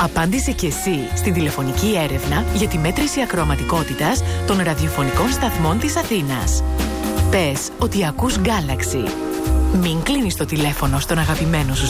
Απάντησε και εσύ στην τηλεφωνική έρευνα για τη μέτρηση ακροαματικότητας των ραδιοφωνικών σταθμών της Αθήνας. Πες ότι ακούς Galaxy. Μην κλείνεις το τηλέφωνο στον αγαπημένο σου